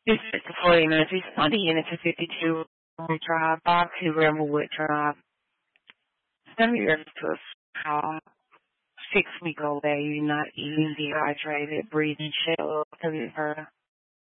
It's 40 minutes. It's on the unit to 52 Drive, Box 2 Riverwood Drive. Send me your how 6 week old baby, not eating, dehydrated, breathing, shell, have you heard?